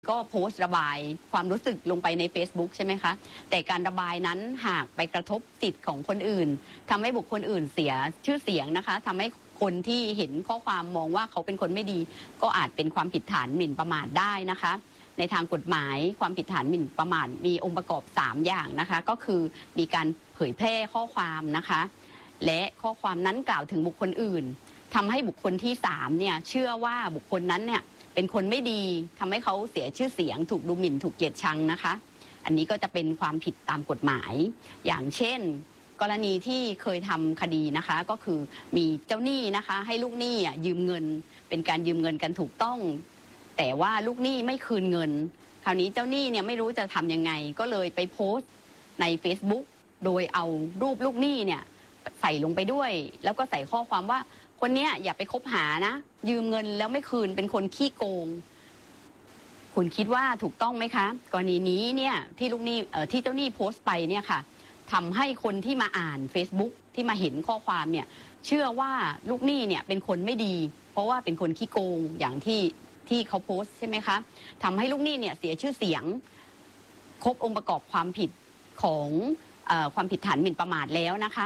ก็โพสต์ระบายความรู้สึกลงไปใน Facebook ใช่ไหมคะแต่การระบายนั้นหากไปกระทบสิทธิ์ของคนอื่นทำให้บุคคลอื่นเสียชื่อเสียงนะคะทำให้คนที่เห็นข้อความมองว่าเขาเป็นคนไม่ดีก็อาจเป็นความผิดฐานหมิ่นประมาทได้นะคะในทางกฎหมายความผิดฐานหมิ่นประมาทมีองค์ประกอบ3อย่างนะคะก็คือมีการเผยแพร่ข้อความนะคะและข้อความนั้นกล่าวถึงบุคคลอื่นทำให้บุคคลที่3เนี่ยเชื่อว่าบุคคลนั้นเนี่ยเป็นคนไม่ดีทำให้เขาเสียชื่อเสียงถูกดูหมิ่นถูกเกลียดชังนะคะอันนี้ก็จะเป็นความผิดตามกฎหมายอย่างเช่นกรณีที่เคยทำคดีนะคะก็คือมีเจ้าหนี้นะคะให้ลูกหนี้ยืมเงินเป็นการยืมเงินกันถูกต้องแต่ว่าลูกหนี้ไม่คืนเงินคราวนี้เจ้าหนี้เนี่ยไม่รู้จะทำยังไงก็เลยไปโพสต์ใน Facebook โดยเอารูปลูกหนี้เนี่ยใส่ลงไปด้วยแล้วก็ใส่ข้อความว่าคนเนี้ยอย่าไปคบหานะยืมเงินแล้วไม่คืนเป็นคนขี้โกงคุณคิดว่าถูกต้องไหมคะกรณีนี้เนี่ยที่ลูกหนี้ที่เจ้าหนี้โพสต์ไปเนี่ยค่ะทำให้คนที่มาอ่าน Facebook ที่มาเห็นข้อความเนี่ยเชื่อว่าลูกหนี้เนี่ยเป็นคนไม่ดีเพราะว่าเป็นคนขี้โกงอย่างที่เขาโพสต์ใช่ไหมคะทำให้ลูกหนี้เนี่ยเสียชื่อเสียงครบองค์ประกอบความผิดของความผิดฐานหมิ่นประมาทแล้วนะคะ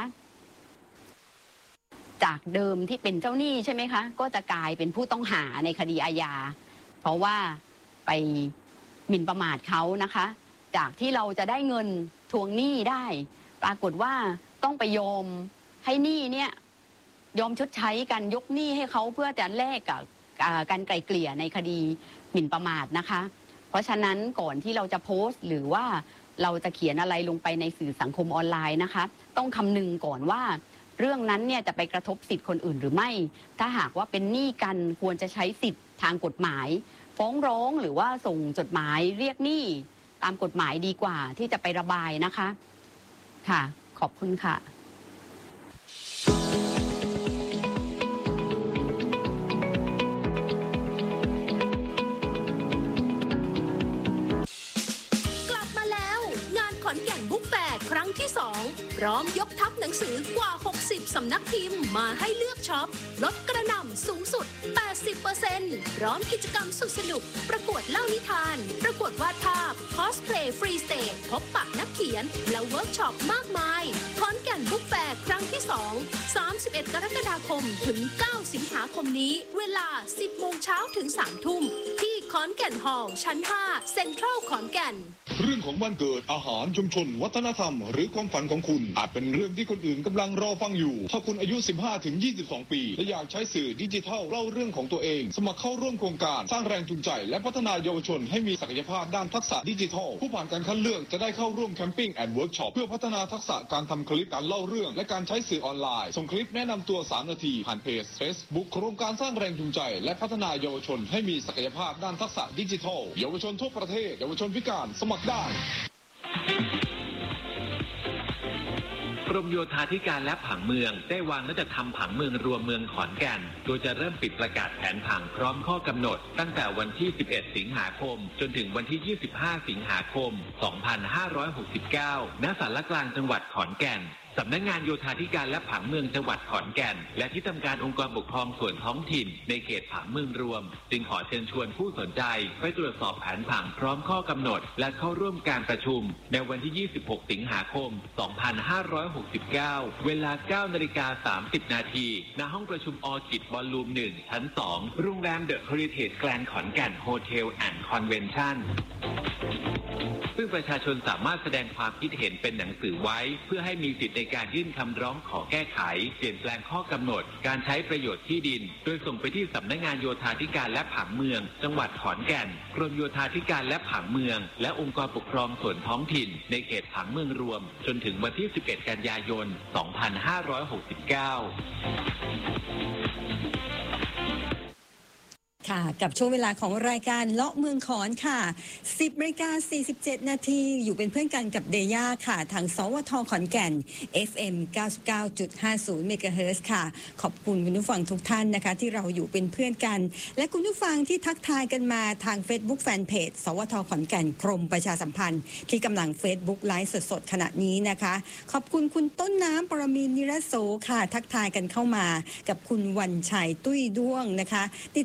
จากเดิมที่เป็นเจ้าหนี้ใช่ไหมคะก็จะกลายเป็นผู้ต้องหาในคดีอาญาเพราะว่าไปหมิ่นประมาทเขานะคะจากที่เราจะได้เงินทวงหนี้ได้ปรากฏว่าต้องไปยอมให้หนี้เนี่ยยอมชดใช้กันยกหนี้ให้เขาเพื่อจะแลกกับการไกล่เกลี่ยในคดีหมิ่นประมาทนะคะเพราะฉะนั้นก่อนที่เราจะโพสต์หรือว่าเราจะเขียนอะไรลงไปในสื่อสังคมออนไลน์นะคะต้องคำนึงก่อนว่าเรื่องนั้นเนี่ยจะไปกระทบสิทธิ์คนอื่นหรือไม่ถ้าหากว่าเป็นหนี้กันควรจะใช้สิทธิ์ทางกฎหมายฟ้องร้องหรือว่าส่งจดหมายเรียกหนี้ตามกฎหมายดีกว่าที่จะไประบายนะคะค่ะขอบคุณค่ะขอนแก่นบุ๊กแฟร์ครั้งที่2พร้อมยกทัพหนังสือกว่า60สำนักพิมพ์มาให้เลือกช็อปลดกระหน่ำสูงสุด 80% พร้อมกิจกรรมสุดสนุกประกวดเล่านิทานประกวดวาดภาพคอสเพลย์ฟรีสเตจพบปะนักเขียนและเวิร์กช็อปมากมายขอนแก่นบุ๊กแฟร์ครั้งที่2 31 กรกฎาคมถึง 9 สิงหาคมนี้เวลา 10 โมงเช้าถึง 3 ทุ่มที่ขอนแก่นฮอลล์ชั้น 5 เซ็นทรัลขอนแก่นเรื่องของวันเกิดอาหารชุมชนวัฒนธรรมหรือความฝันของคุณอาจเป็นเรื่องที่คนอื่นกำลังรอฟังอยู่ถ้าคุณอายุ 15-22 ปีและอยากใช้สื่อดิจิทัลเล่าเรื่องของตัวเองสมัครเข้าร่วมโครงการสร้างแรงจูงใจและพัฒนาเยาวชนให้มีศักยภาพด้านทักษะดิจิทัลผู้ผ่านการคัดเลือกจะได้เข้าร่วมแคมปิ้งแอนด์เวิร์กช็อปเพื่อพัฒนาทักษะการทำคลิปการเล่าเรื่องและการใช้สื่อออนไลน์ส่งคลิปแนะนำตัว3 นาทีผ่านเพจ Facebook โครงการสร้างแรงจูงใจและพัฒนาเยาวชนให้มีศักยภาพด้านทักษะดิจิทัลเยาวชนทั่วประเทศเยาวชนพิการสมัครได้กรมโยธาธิการและผังเมืองได้วางและจัดทำผังเมืองรวมเมืองขอนแก่นโดยจะเริ่มปิดประกาศแผนผังพร้อมข้อกำหนดตั้งแต่วันที่ 11 สิงหาคมจนถึงวันที่ 25 สิงหาคม 2569 ณ ศาลกลางจังหวัดขอนแก่นสำนักงานโยธาธิการและผังเมืองจังหวัดขอนแก่นและที่ทำการองค์กรปกครองส่วนท้องถิ่นในเขตผังเมืองรวมจึงขอเชิญชวนผู้สนใจไปตรวจสอบแผนผังพร้อมข้อกำหนดและเข้าร่วมการประชุมในวันที่ 26 สิงหาคม 2569 เวลา 9:30 น.ณ ห้องประชุมออคิดบอลลูม 1 ชั้น 2 โรงแรมเดอะเฮอริเทจแกรนด์ขอนแก่นโฮเทลแอนด์คอนเวนชั่นซึ่งประชาชนสามารถแสดงความคิดเห็นเป็นหนังสือไว้เพื่อให้มีสิทธิในการยื่นคำร้องขอแก้ไขเปลี่ยนแปลงข้อกำหนดการใช้ประโยชน์ที่ดินโดยส่งไปที่สำนักงานโยธาธิการและผังเมืองจังหวัดขอนแก่นกรมโยธาธิการและผังเมืองและองค์กรปกครองส่วนท้องถิ่นในเขตผังเมืองรวมจนถึงวันที่ 11 กันยายน 2569 ค่ะกับช่วงเวลาของรายการเลาะเมืองขอนค่ะ 10:47 นาทีอยู่เป็นเพื่อนกันกับเดย่าค่ะทางสวทขอนแก่น FM 99.50 เมกะเฮิรตซ์ค่ะขอบคุณคุณผู้ฟังทุกท่านนะคะที่เราอยู่เป็นเพื่อนกันและคุณผู้ฟังที่ทักทายกันมาทาง Facebook Fanpage สวทขอนแก่นกรมประชาสัมพันธ์ที่กำลัง Facebook ไลฟ์สดๆขณะนี้นะคะขอบคุณคุณต้นน้ำปรมีนิรโสค่ะทักทายกันเข้ามากับคุณวันชัยตุ้ยด้วงนะคะติดตามวิท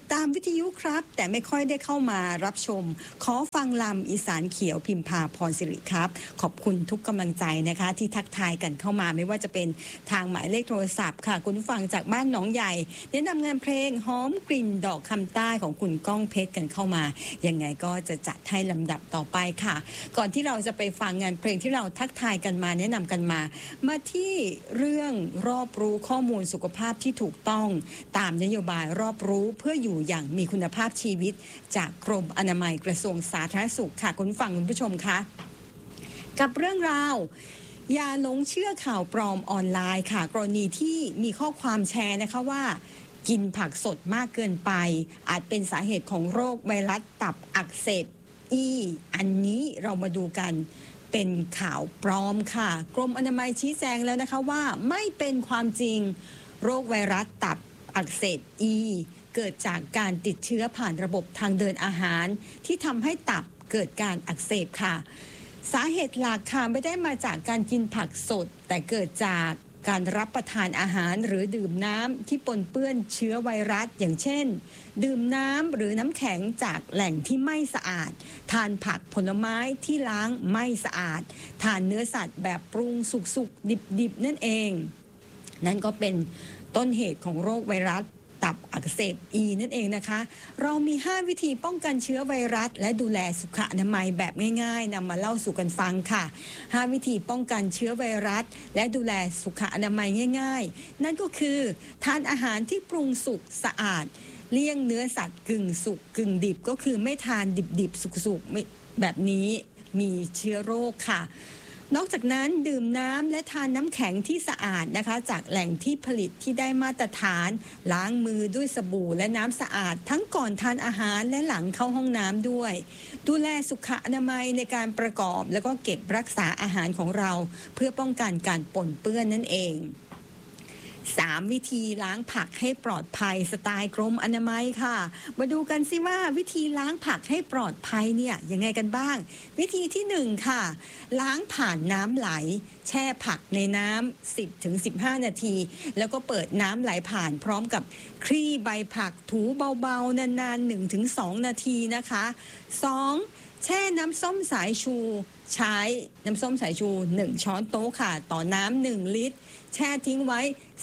ยุครับ แต่ไม่ค่อยได้เข้ามารับชมขอฟังลำอีสานเขียวพิมพาพรสิริครับขอบคุณทุกกำลังใจนะคะที่ทักทายกันเข้ามาไม่ว่าจะเป็นทางหมายเลขโทรศัพท์ค่ะคุณผู้ฟังจากบ้านหนองใหญ่แนะนำงานเพลงหอมกลิ่นดอกคำใต้ของคุณก้องเพชรกันเข้ามายังไงก็จะจัดให้ลำดับต่อไปค่ะก่อนที่เราจะไปฟังงานเพลงที่เราทักทายกันมาแนะนำกันมาที่เรื่องรอบรู้ข้อมูลสุขภาพที่ถูกต้องตามนโยบายรอบรู้เพื่ออยู่อย่างมีคุณภาพชีวิตจากกรมอนามัยกระทรวงสาธารณสุขค่ะคุณฟังคุณผู้ชมคะกับเรื่องราวอย่าหลงเชื่อข่าวปลอมออนไลน์ค่ะกรณีที่มีข้อความแชร์นะคะว่ากินผักสดมากเกินไปอาจเป็นสาเหตุของโรคไวรัสตับอักเสบอันนี้เรามาดูกันเป็นข่าวปลอมค่ะกรมอนามัยชี้แจงแล้วนะคะว่าไม่เป็นความจริงโรคไวรัสตับอักเสบเกิดจากการติดเชื้อผ่านระบบทางเดินอาหารที่ทำให้ตับเกิดการอักเสบค่ะสาเหตุหลักค่ะไม่ได้มาจากการกินผักสดแต่เกิดจากการรับประทานอาหารหรือดื่มน้ำที่ปนเปื้อนเชื้อไวรัสอย่างเช่นดื่มน้ำหรือน้ำแข็งจากแหล่งที่ไม่สะอาดทานผักผลไม้ที่ล้างไม่สะอาดทานเนื้อสัตว์แบบปรุงสุกๆดิบๆนั่นเองนั่นก็เป็นต้นเหตุของโรคไวรัสตับอักเสบนั่นเองนะคะเรามี5วิธีป้องกันเชื้อไวรัสและดูแลสุขอนามัยแบบง่ายๆนำมาเล่าสู่กันฟังค่ะ5วิธีป้องกันเชื้อไวรัสและดูแลสุขอนามัยง่ายๆนั่นก็คือทานอาหารที่ปรุงสุกสะอาดเลี่ยงเนื้อสัตว์กึ่งสุกกึ่งดิบก็คือไม่ทานดิบๆสุกๆแบบนี้มีเชื้อโรคค่ะนอกจากนั้นดื่มน้ำและทานน้ำแข็งที่สะอาดนะคะจากแหล่งที่ผลิตที่ได้มาตรฐานล้างมือด้วยสบู่และน้ำสะอาดทั้งก่อนทานอาหารและหลังเข้าห้องน้ำด้วยดูแลสุขอนามัยในการประกอบแล้วก็เก็บรักษาอาหารของเราเพื่อป้องกันการปนเปื้อนนั่นเอง3 วิธีล้างผักให้ปลอดภัยสไตล์กรมอนามัยค่ะมาดูกันสิว่าวิธีล้างผักให้ปลอดภัยเนี่ยยังไงกันบ้างวิธีที่1ค่ะล้างผ่านน้ำไหลแช่ผักในน้ำ 10-15 นาทีแล้วก็เปิดน้ำไหลผ่านพร้อมกับคลี่ใบผักถูเบาๆนานๆ 1-2 นาทีนะคะ2แช่น้ำส้มสายชูใช้น้ำส้มสายชู1 ช้อนโต๊ะค่ะต่อน้ำ1 ลิตรแช่ทิ้งไว้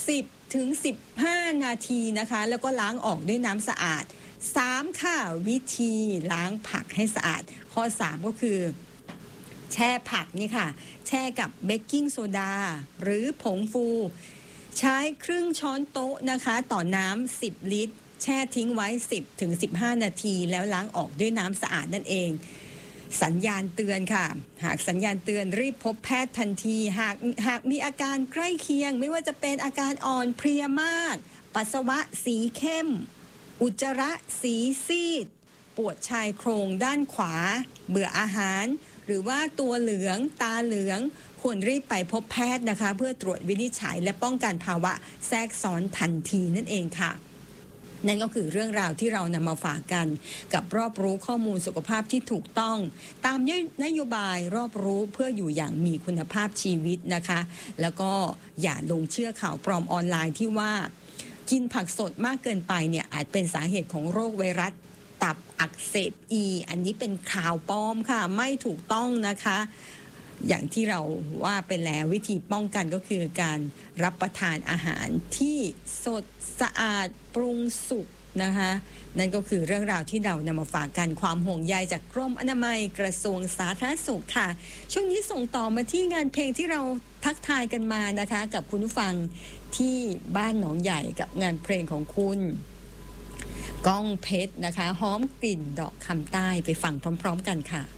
10-15 นาทีนะคะแล้วก็ล้างออกด้วยน้ำสะอาด3ค่ะวิธีล้างผักให้สะอาดข้อ3ก็คือแช่ผักนี่ค่ะแช่กับเบกกิ้งโซดาหรือผงฟูใช้ครึ่งช้อนโต๊ะนะคะต่อน้ำ10 ลิตรแช่ทิ้งไว้ 10-15 นาทีแล้วล้างออกด้วยน้ำสะอาดนั่นเองสัญญาณเตือนค่ะหากสัญญาณเตือนรีบพบแพทย์ทันทีหากมีอาการใกล้เคียงไม่ว่าจะเป็นอาการอ่อนเพลียมากปัสสาวะสีเข้มอุจจาระสีซีดปวดชายโครงด้านขวาเบื่ออาหารหรือว่าตัวเหลืองตาเหลืองควรรีบไปพบแพทย์นะคะเพื่อตรวจวินิจฉัยและป้องกันภาวะแทรกซ้อนทันทีนั่นเองค่ะนั่นก็คือเรื่องราวที่เรานำมาฝากกันกับรอบรู้ข้อมูลสุขภาพที่ถูกต้องตามนโยบายรอบรู้เพื่ออยู่อย่างมีคุณภาพชีวิตนะคะแล้วก็อย่าลงเชื่อข่าวปลอมออนไลน์ที่ว่ากินผักสดมากเกินไปเนี่ยอาจเป็นสาเหตุของโรคไวรัสตับอักเสบอันนี้เป็นข่าวปลอมค่ะไม่ถูกต้องนะคะอย่างที่เราว่าไปแล้ววิธีป้องกันก็คือการรับประทานอาหารที่สดสะอาดปรุงสุกนะคะนั่นก็คือเรื่องราวที่เรานำมาฝากกันความห่วงใยจากกรมอนามัยกระทรวงสาธารณสุขค่ะช่วงนี้ส่งต่อมาที่งานเพลงที่เราทักทายกันมานะคะกับคุณผู้ฟังที่บ้านหนองใหญ่กับงานเพลงของคุณก้องเพชรนะคะหอมกลิ่นดอกคำใต้ไปฟังพร้อมๆกันค่ะ